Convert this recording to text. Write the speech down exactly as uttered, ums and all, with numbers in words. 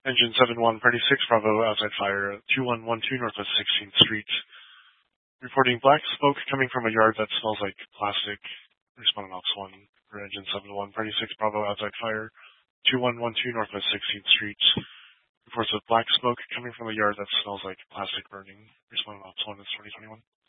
Engine seven one, Party six, Bravo, outside fire, two one one two Northwest sixteenth Street. Reporting black smoke coming from a yard that smells like plastic. Responding ops one for Engine seven one, Party six, Bravo, outside fire, two one one two Northwest sixteenth Street. Reports of black smoke coming from a yard that smells like plastic burning. Responding ops one is twenty twenty-one.